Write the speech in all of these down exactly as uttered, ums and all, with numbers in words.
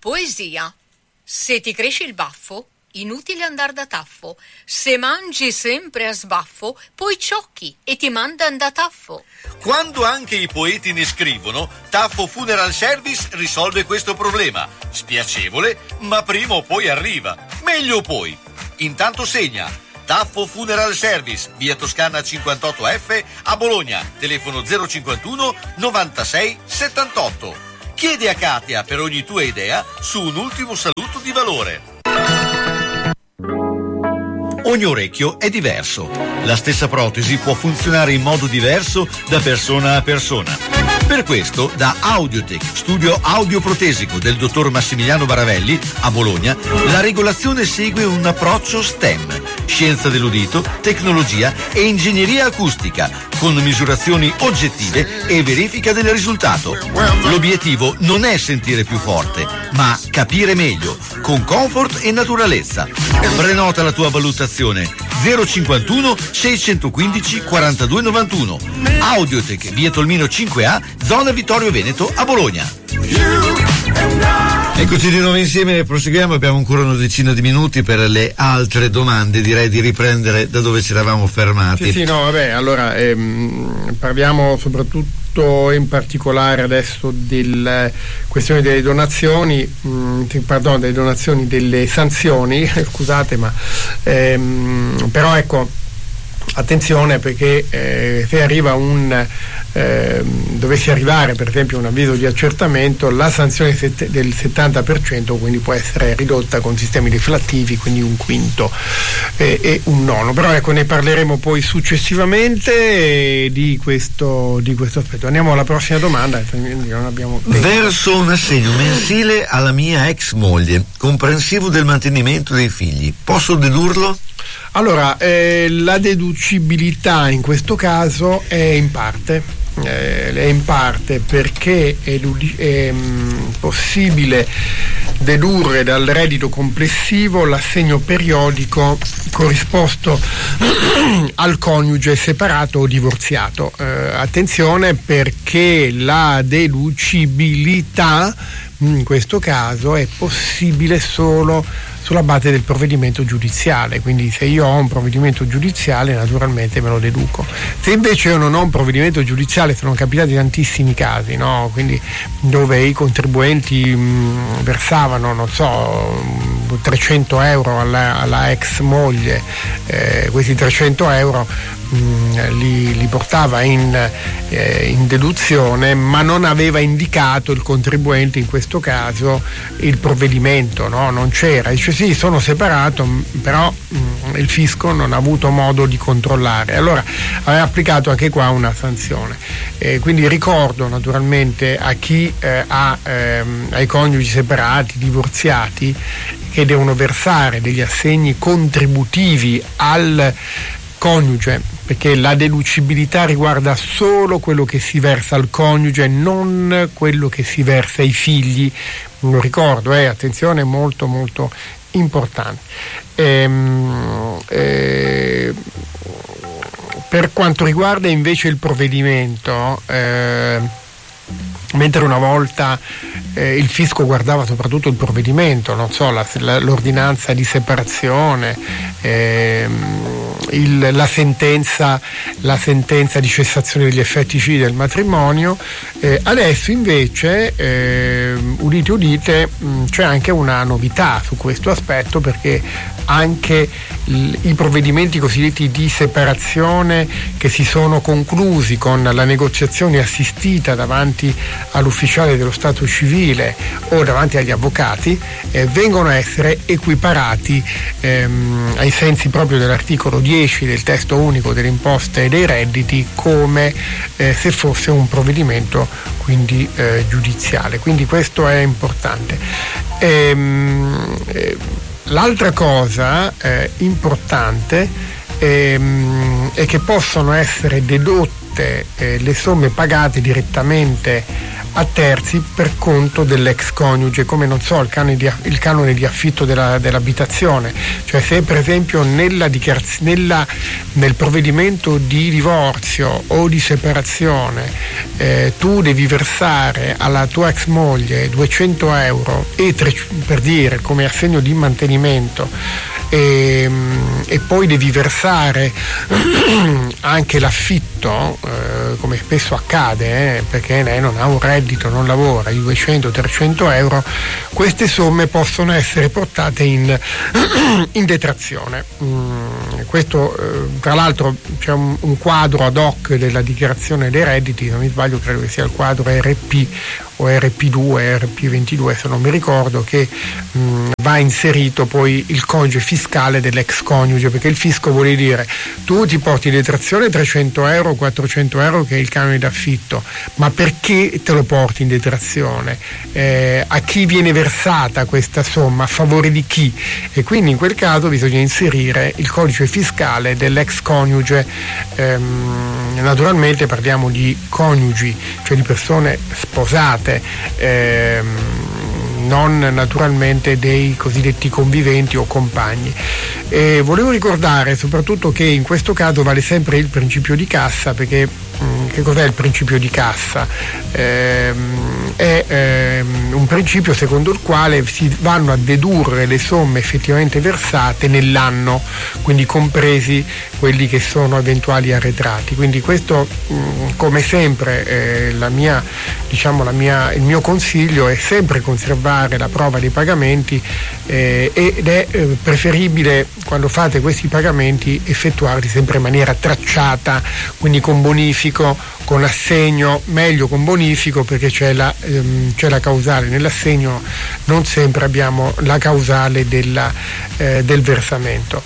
Poesia. Se ti cresce il baffo, inutile andar da taffo. Se mangi sempre a sbaffo, poi ciocchi e ti mandan da taffo. Quando anche i poeti ne scrivono, Taffo Funeral Service risolve questo problema. Spiacevole, ma prima o poi arriva. Meglio poi. Intanto segna. Taffo Funeral Service, via Toscana cinquantotto F a Bologna. Telefono zero cinquantuno novantasei settantotto. Chiedi a Katia per ogni tua idea su un ultimo saluto di valore. Ogni orecchio è diverso. La stessa protesi può funzionare in modo diverso da persona a persona. Per questo, da Audiotech, studio audioprotesico del dottor Massimiliano Baravelli, a Bologna, la regolazione segue un approccio STEM, scienza dell'udito, tecnologia e ingegneria acustica, con misurazioni oggettive e verifica del risultato. L'obiettivo non è sentire più forte, ma capire meglio, con comfort e naturalezza. Prenota la tua valutazione zero cinquantuno seicentoquindici quarantadue novantuno. Audiotech, via Tolmino cinque A, zona Vittorio Veneto, a Bologna. Eccoci di nuovo insieme, proseguiamo, abbiamo ancora una decina di minuti per le altre domande, direi di riprendere da dove ci eravamo fermati. Sì, sì, no, vabbè, allora ehm, parliamo soprattutto in particolare adesso della questione delle donazioni, mh, pardon, delle donazioni, delle sanzioni, scusate, ma ehm, però ecco, attenzione, perché eh, se arriva un eh, dovesse arrivare per esempio un avviso di accertamento, la sanzione set- del settanta per cento quindi può essere ridotta con sistemi deflattivi, quindi un quinto eh, e un nono, però ecco, ne parleremo poi successivamente eh, di questo di questo aspetto. Andiamo alla prossima domanda, non abbiamo tempo. Verso un assegno mensile alla mia ex moglie, comprensivo del mantenimento dei figli, posso dedurlo? Allora, eh, la deducibilità in questo caso è in parte, eh, è in parte perché è, è mh, possibile dedurre dal reddito complessivo l'assegno periodico corrisposto al coniuge separato o divorziato. Eh, attenzione, perché la deducibilità in questo caso è possibile solo sulla base del provvedimento giudiziale, quindi se io ho un provvedimento giudiziale naturalmente me lo deduco. Se invece io non ho un provvedimento giudiziale, sono capitati tantissimi casi, no? Quindi dove i contribuenti mh, versavano, non so, trecento euro alla, alla ex moglie, eh, questi trecento euro mh, li, li portava in, eh, in deduzione, ma non aveva indicato il contribuente in questo caso il provvedimento, no? Non c'era, dice sì, sono separato, però mh, il fisco non ha avuto modo di controllare, allora aveva applicato anche qua una sanzione. Eh, quindi ricordo naturalmente a chi eh, ha ehm, ai coniugi separati, divorziati, che devono versare degli assegni contributivi al coniuge, perché la deducibilità riguarda solo quello che si versa al coniuge, non quello che si versa ai figli. Lo ricordo, eh, attenzione, molto molto importante. Ehm, eh, per quanto riguarda invece il provvedimento, eh, mentre una volta eh, il fisco guardava soprattutto il provvedimento, non so, la, la, l'ordinanza di separazione, ehm, il, la sentenza la sentenza di cessazione degli effetti civili del matrimonio, eh, adesso invece eh, udite udite mh, c'è anche una novità su questo aspetto, perché anche l, i provvedimenti cosiddetti di separazione che si sono conclusi con la negoziazione assistita davanti all'ufficiale dello stato civile o davanti agli avvocati eh, vengono a essere equiparati ehm, ai sensi proprio dell'articolo dieci del testo unico delle imposte e dei redditi, come eh, se fosse un provvedimento quindi eh, giudiziale, quindi questo è importante. Ehm, eh, l'altra cosa eh, importante ehm, è che possono essere dedotte eh, le somme pagate direttamente a terzi per conto dell'ex coniuge, come non so il canone di, il canone di affitto della, dell'abitazione. Cioè se per esempio nella dichiaraz- nella, nel provvedimento di divorzio o di separazione eh, tu devi versare alla tua ex moglie duecento euro e tre, per dire come assegno di mantenimento, e, e poi devi versare anche l'affitto, eh, come spesso accade, eh, perché lei non ha un reddito, non lavora, i duecento trecento euro, queste somme possono essere portate in, in detrazione. Mm, questo eh, tra l'altro c'è un, un quadro ad hoc della dichiarazione dei redditi, se non mi sbaglio credo che sia il quadro R P o R P due, R P ventidue se non mi ricordo, che mh, va inserito poi il codice fiscale dell'ex coniuge, perché il fisco vuole dire tu ti porti in detrazione trecento euro, quattrocento euro che è il canone d'affitto, ma perché te lo porti in detrazione? Eh, a chi viene versata questa somma? A favore di chi? E quindi in quel caso bisogna inserire il codice fiscale dell'ex coniuge. Ehm, naturalmente parliamo di coniugi, cioè di persone sposate, ehm, non naturalmente dei cosiddetti conviventi o compagni. E volevo ricordare soprattutto che in questo caso vale sempre il principio di cassa, perché mh, che cos'è il principio di cassa? Ehm, è ehm, un principio secondo il quale si vanno a dedurre le somme effettivamente versate nell'anno, quindi compresi quelli che sono eventuali arretrati. Quindi questo mh, come sempre eh, la mia, diciamo, la mia, il mio consiglio è sempre conservare la prova dei pagamenti eh, ed è eh, preferibile quando fate questi pagamenti effettuarli sempre in maniera tracciata, quindi con bonifico, con assegno, meglio con bonifico perché c'è la, ehm, c'è la causale. Nell'assegno non sempre abbiamo la causale della, eh, del versamento.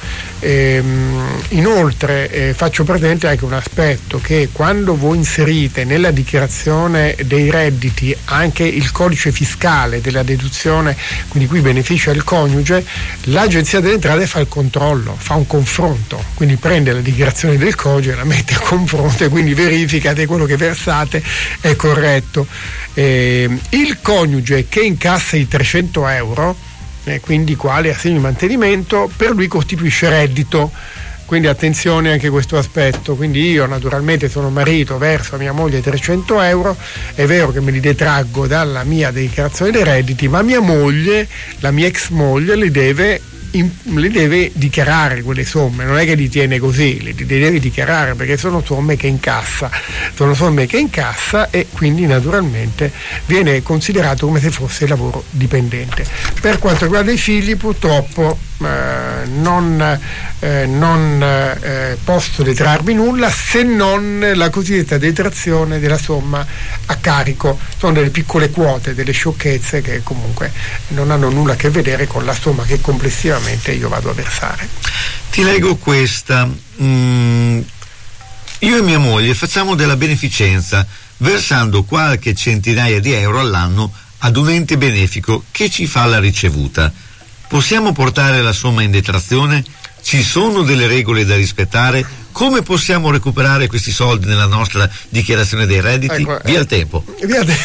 Ehm, inoltre eh, faccio presente anche un aspetto, che quando voi inserite nella dichiarazione dei redditi anche il codice fiscale della deduzione, quindi qui beneficia il coniuge, l'Agenzia delle Entrate fa il controllo, fa un confronto, quindi prende la dichiarazione del coniuge, la mette a confronto e quindi verifica che quello che versate è corretto. Eh, il coniuge che incassa i trecento euro, eh, quindi quale assegno di mantenimento, per lui costituisce reddito, quindi attenzione anche a questo aspetto. Quindi io naturalmente sono marito, verso a mia moglie trecento euro, è vero che me li detraggo dalla mia dichiarazione dei redditi, ma mia moglie, la mia ex moglie, li deve In, le deve dichiarare quelle somme, non è che li tiene così, le, le deve dichiarare, perché sono somme che incassa, sono somme che incassa e quindi naturalmente viene considerato come se fosse lavoro dipendente. Per quanto riguarda i figli, purtroppo eh, non, eh, non eh, posso detrarmi nulla, se non la cosiddetta detrazione della somma a carico. Sono delle piccole quote, delle sciocchezze che comunque non hanno nulla a che vedere con la somma che complessivamente io vado a versare. Ti leggo questa. Mm, io e mia moglie facciamo della beneficenza versando qualche centinaia di euro all'anno ad un ente benefico che ci fa la ricevuta. Possiamo portare la somma in detrazione? Ci sono delle regole da rispettare? Come possiamo recuperare questi soldi nella nostra dichiarazione dei redditi? Ecco, via eh, il tempo. Via te-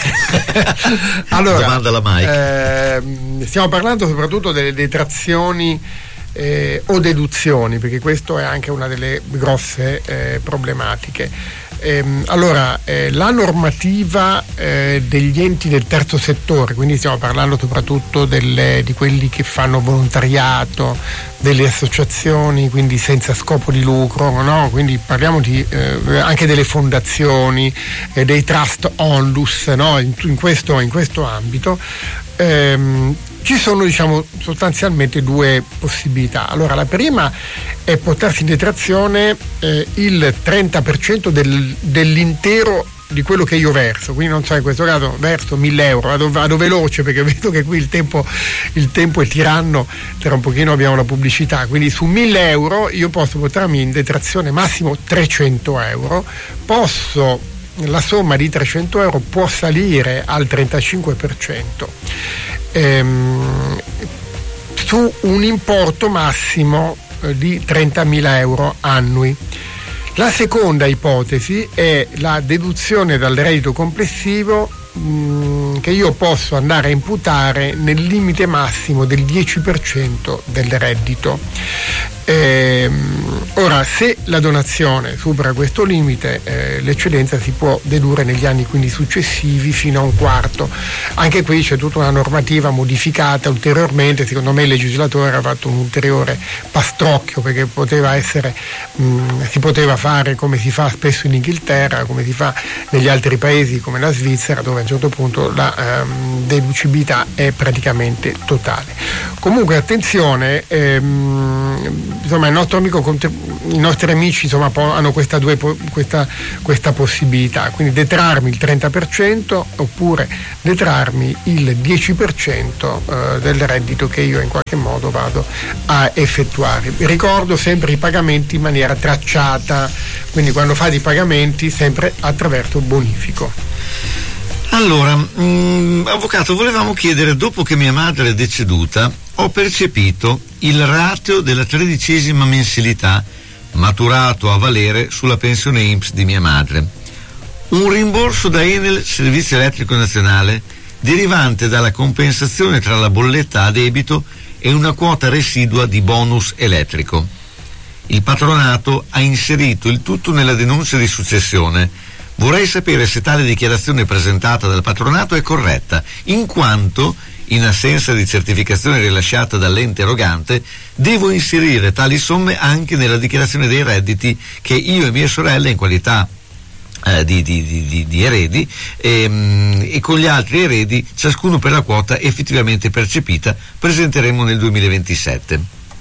allora, domanda alla Mike. Eh, stiamo parlando soprattutto delle detrazioni eh, o deduzioni, perché questo è anche una delle grosse eh, problematiche. Ehm, allora, eh, la normativa eh, degli enti del terzo settore, quindi stiamo parlando soprattutto delle, di quelli che fanno volontariato, delle associazioni, quindi senza scopo di lucro, no? Quindi parliamo di, eh, anche delle fondazioni, eh, dei trust onlus, no? in, in, questo, in questo ambito. Ehm, ci sono, diciamo, sostanzialmente due possibilità. Allora, la prima è portarsi in detrazione eh, il trenta per cento del, dell'intero di quello che io verso, quindi non so, in questo caso verso mille euro, vado, vado veloce perché vedo che qui il tempo, il tempo è tiranno, tra un pochino abbiamo la pubblicità, quindi su mille euro io posso portarmi in detrazione massimo trecento euro, posso, la somma di trecento euro può salire al trentacinque per cento. Ehm, su un importo massimo eh, di trentamila euro annui. La seconda ipotesi è la deduzione dal reddito complessivo mh, che io posso andare a imputare nel limite massimo del dieci per cento del reddito. Eh, ora, se la donazione supera questo limite, eh, l'eccedenza si può dedurre negli anni quindi successivi fino a un quarto. Anche qui c'è tutta una normativa modificata ulteriormente. Secondo me il legislatore ha fatto un ulteriore pastrocchio, perché poteva essere mh, si poteva fare come si fa spesso in Inghilterra, come si fa negli altri paesi come la Svizzera, dove a un certo punto la ehm, deducibilità è praticamente totale. Comunque attenzione, ehm, insomma il nostro amico, i nostri amici insomma hanno questa, due, questa, questa possibilità, quindi detrarmi il trenta per cento oppure detrarmi il dieci per cento eh, del reddito che io in qualche modo vado a effettuare. Ricordo sempre i pagamenti in maniera tracciata, quindi quando fate i pagamenti sempre attraverso bonifico. Allora, mh, avvocato, volevamo chiedere, dopo che mia madre è deceduta, ho percepito il rateo della tredicesima mensilità maturato a valere sulla pensione I N P S di mia madre. Un rimborso da Enel Servizio Elettrico Nazionale derivante dalla compensazione tra la bolletta a debito e una quota residua di bonus elettrico. Il patronato ha inserito il tutto nella denuncia di successione. Vorrei sapere se tale dichiarazione presentata dal patronato è corretta, in quanto, in assenza di certificazione rilasciata dall'ente erogante, devo inserire tali somme anche nella dichiarazione dei redditi che io e mie sorelle, in qualità eh, di, di, di, di eredi, ehm, e con gli altri eredi, ciascuno per la quota effettivamente percepita, presenteremo nel duemilaventisette.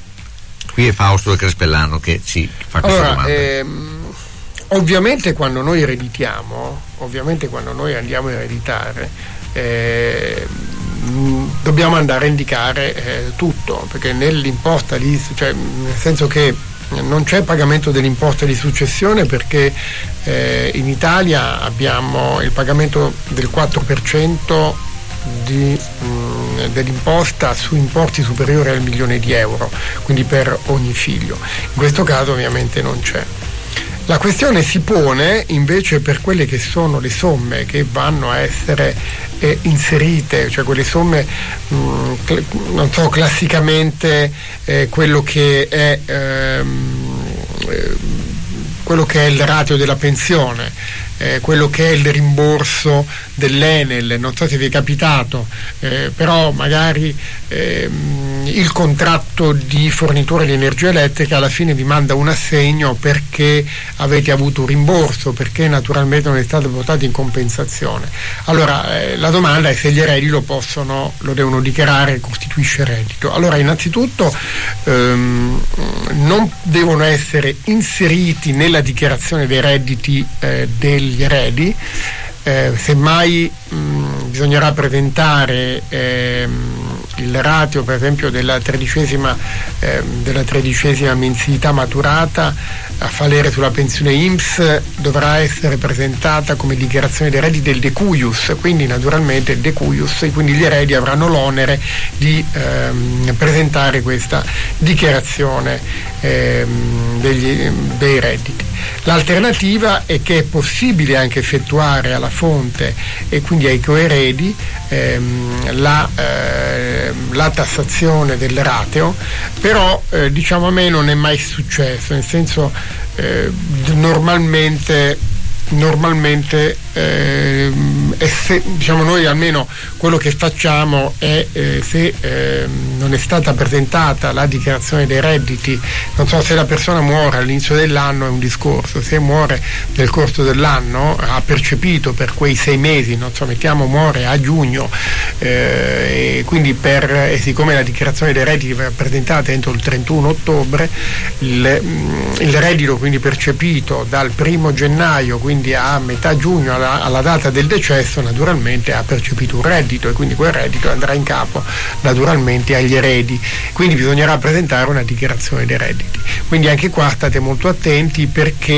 Qui è Fausto Crespellano che ci fa questa allora, domanda. Ehm... Ovviamente quando noi ereditiamo, ovviamente quando noi andiamo a ereditare, eh, dobbiamo andare a indicare eh, tutto, perché nell'imposta lì, cioè nel senso che non c'è pagamento dell'imposta di successione, perché eh, in Italia abbiamo il pagamento del quattro per cento di, mh, dell'imposta su importi superiori al milione di euro, quindi per ogni figlio. In questo caso ovviamente non c'è. La questione si pone invece per quelle che sono le somme che vanno a essere eh, inserite, cioè quelle somme, mh, cl- non so, classicamente eh, quello che è ehm, eh, quello che è il rateo della pensione, eh, quello che è il rimborso dell'Enel, non so se vi è capitato, eh, però magari ehm, il contratto di fornitura di energia elettrica alla fine vi manda un assegno perché avete avuto un rimborso, perché naturalmente non è stato votato in compensazione. Allora eh, la domanda è se gli eredi lo possono, lo devono dichiarare, costituisce reddito. Allora innanzitutto ehm, non devono essere inseriti nella dichiarazione dei redditi eh, degli eredi. Eh, semmai mh, bisognerà presentare ehm, il ratio per esempio della tredicesima, ehm, della tredicesima mensilità maturata a valere sulla pensione I N P S, dovrà essere presentata come dichiarazione dei redditi del decuius, quindi naturalmente il decuius, e quindi gli eredi avranno l'onere di ehm, presentare questa dichiarazione ehm, degli, dei redditi. L'alternativa è che è possibile anche effettuare alla fonte e quindi ai coeredi ehm, la, eh, la tassazione del rateo, però eh, diciamo a me non è mai successo, nel senso eh, normalmente normalmente eh, se, diciamo noi almeno quello che facciamo è eh, se eh, non è stata presentata la dichiarazione dei redditi, non so, se la persona muore all'inizio dell'anno è un discorso, se muore nel corso dell'anno, ha percepito per quei sei mesi, non so, mettiamo muore a giugno eh, e quindi per e siccome la dichiarazione dei redditi va presentata entro il trentuno ottobre, il, il reddito quindi percepito dal primo gennaio quindi a metà giugno, alla, alla data del decesso, naturalmente ha percepito un reddito e quindi quel reddito andrà in capo naturalmente agli eredi, quindi bisognerà presentare una dichiarazione dei redditi. Quindi anche qua state molto attenti, perché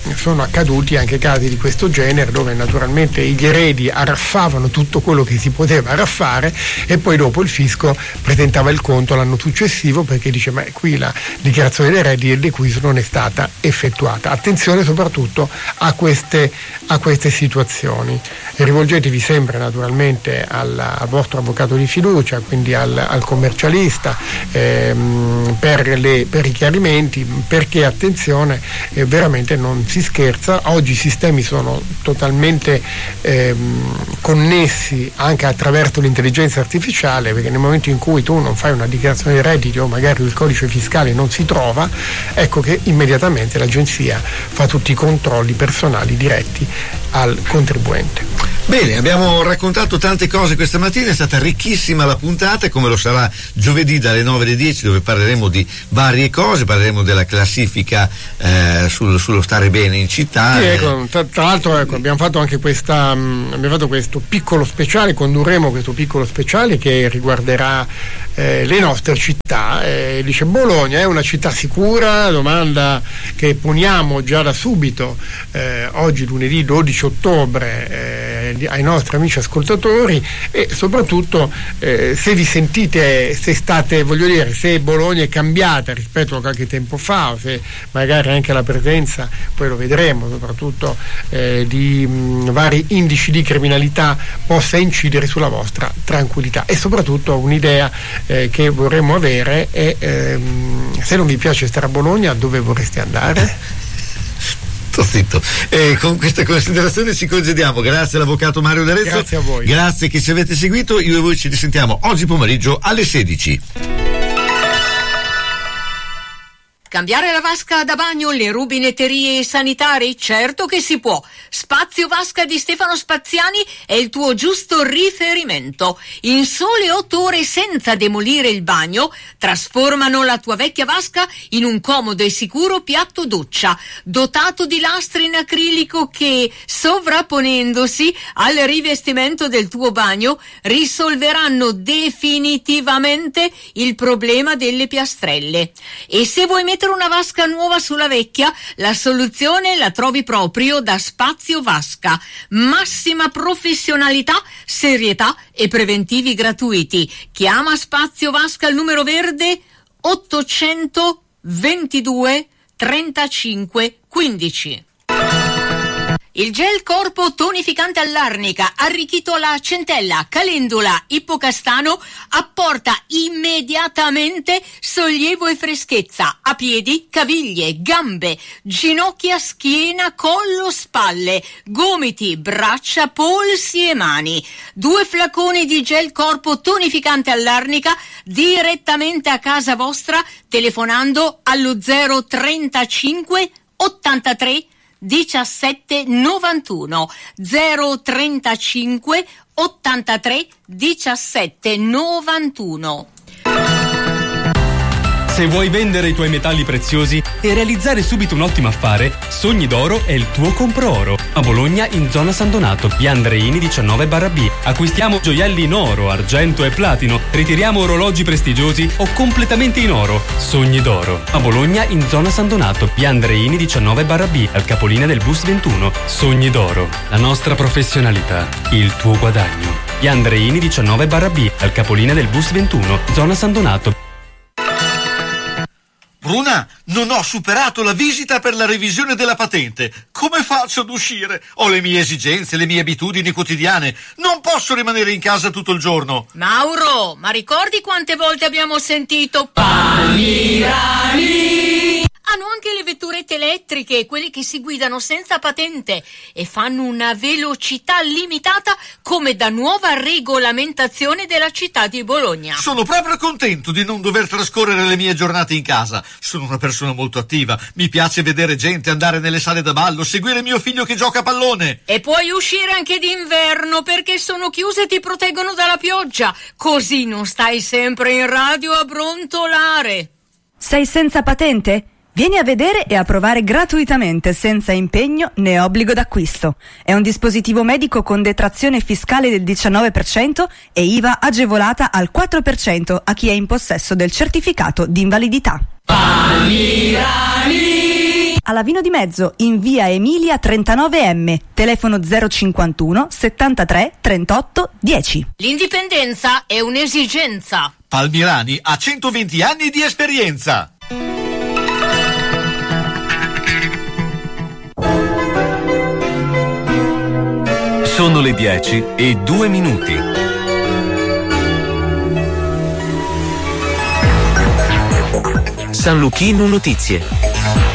sono accaduti anche casi di questo genere, dove naturalmente gli eredi arraffavano tutto quello che si poteva arraffare e poi dopo il fisco presentava il conto l'anno successivo, perché dice ma qui la dichiarazione dei redditi e il decquisto non è stata effettuata. Attenzione soprattutto a queste, a queste situazioni. E rivolgetevi sempre naturalmente al, al vostro avvocato di fiducia, quindi al, al commercialista, ehm, per, le, per i chiarimenti, perché attenzione, eh, veramente non si scherza. Oggi i sistemi sono totalmente ehm, connessi anche attraverso l'intelligenza artificiale, perché nel momento in cui tu non fai una dichiarazione dei redditi o magari il codice fiscale non si trova, ecco che immediatamente l'agenzia fa tutti i controlli personali diretti al contribuente. Bene, abbiamo raccontato tante cose questa mattina, è stata ricchissima la puntata, come lo sarà giovedì dalle nove alle dieci, dove parleremo di varie cose, parleremo della classifica eh, sul, sullo stare bene in città. Sì, ecco, tra, tra l'altro ecco, abbiamo fatto anche questa, mh, abbiamo fatto questo piccolo speciale, condurremo questo piccolo speciale che riguarderà eh, le nostre città. Eh, dice Bologna è una città sicura? Domanda che poniamo già da subito, eh, oggi lunedì dodici ottobre, eh, ai nostri amici ascoltatori, e soprattutto eh, se vi sentite, se state, voglio dire, se Bologna è cambiata rispetto a qualche tempo fa, o se magari anche la presenza, poi lo vedremo, soprattutto eh, di mh, vari indici di criminalità possa incidere sulla vostra tranquillità. E soprattutto un'idea eh, che vorremmo avere è ehm, se non vi piace stare a Bologna, dove vorreste andare? Sto zitto. E con questa considerazione ci congediamo. Grazie all'avvocato Mario D'Arezzo. Grazie a voi. Grazie che ci avete seguito. Io e voi ci risentiamo oggi pomeriggio alle sedici. Cambiare la vasca da bagno, le rubinetterie e i sanitari? Certo che si può. Spazio Vasca di Stefano Spaziani è il tuo giusto riferimento. In sole otto ore, senza demolire il bagno, trasformano la tua vecchia vasca in un comodo e sicuro piatto doccia, dotato di lastre in acrilico che, sovrapponendosi al rivestimento del tuo bagno, risolveranno definitivamente il problema delle piastrelle. E se vuoi mettere una vasca nuova sulla vecchia, la soluzione la trovi proprio da Spazio Vasca. Massima professionalità, serietà e preventivi gratuiti. Chiama Spazio Vasca al numero verde ottocentoventidue trentacinque quindici. Il gel corpo tonificante all'arnica, arricchito alla centella, calendula, ippocastano, apporta immediatamente sollievo e freschezza a piedi, caviglie, gambe, ginocchia, schiena, collo, spalle, gomiti, braccia, polsi e mani. Due flaconi di gel corpo tonificante all'arnica direttamente a casa vostra, telefonando allo zero trentacinque ottantatré diciassette novantuno zero trentacinque ottantatré diciassette novantuno. Se vuoi vendere i tuoi metalli preziosi e realizzare subito un ottimo affare, Sogni d'Oro è il tuo compro oro. A Bologna, in zona San Donato, via Andreini diciannove barra B. Acquistiamo gioielli in oro, argento e platino. Ritiriamo orologi prestigiosi o completamente in oro. Sogni d'Oro. A Bologna, in zona San Donato, via Andreini diciannove barra B, al capolinea del bus ventuno. Sogni d'Oro. La nostra professionalità, il tuo guadagno. Via Andreini diciannove barra B, al capolinea del bus ventuno, zona San Donato. Bruna, non ho superato la visita per la revisione della patente. Come faccio ad uscire? Ho le mie esigenze, le mie abitudini quotidiane. Non posso rimanere in casa tutto il giorno. Mauro, ma ricordi quante volte abbiamo sentito Pamirani? Hanno anche le vetturette elettriche, quelle che si guidano senza patente e fanno una velocità limitata come da nuova regolamentazione della città di Bologna. Sono proprio contento di non dover trascorrere le mie giornate in casa. Sono una persona molto attiva, mi piace vedere gente, andare nelle sale da ballo, seguire mio figlio che gioca a pallone. E puoi uscire anche d'inverno perché sono chiuse e ti proteggono dalla pioggia, così non stai sempre in radio a brontolare. Sei senza patente? Vieni a vedere e a provare gratuitamente, senza impegno né obbligo d'acquisto. È un dispositivo medico con detrazione fiscale del diciannove per cento e I V A agevolata al quattro per cento a chi è in possesso del certificato di invalidità. Pamirani! Alla Vino di Mezzo, in via Emilia trentanove M, telefono zero cinquantuno settantatré trentotto dieci. L'indipendenza è un'esigenza. Palmirani ha centoventi anni di esperienza. Sono le dieci e due minuti. San Luchino Notizie.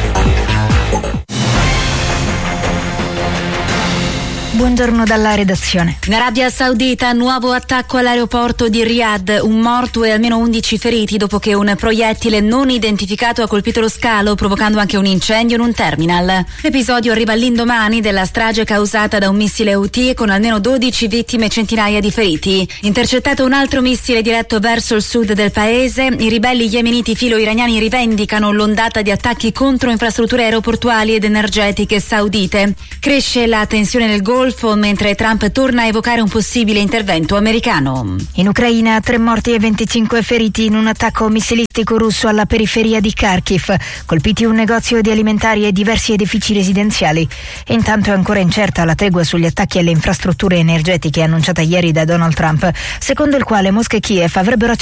Buongiorno dalla redazione. In Arabia Saudita, nuovo attacco all'aeroporto di Riyadh, un morto e almeno undici feriti dopo che un proiettile non identificato ha colpito lo scalo, provocando anche un incendio in un terminal. L'episodio arriva all'indomani della strage causata da un missile Houthi con almeno dodici vittime e centinaia di feriti. Intercettato un altro missile diretto verso il sud del paese, i ribelli yemeniti filo-iraniani rivendicano l'ondata di attacchi contro infrastrutture aeroportuali ed energetiche saudite. Cresce la tensione nel Golfo mentre Trump torna a evocare un possibile intervento americano. In Ucraina, tre morti e venticinque feriti in un attacco missilistico russo alla periferia di Kharkiv, colpiti un negozio di alimentari e diversi edifici residenziali. E intanto è ancora incerta la tregua sugli attacchi alle infrastrutture energetiche annunciata ieri da Donald Trump, secondo il quale Mosca e Kiev avrebbero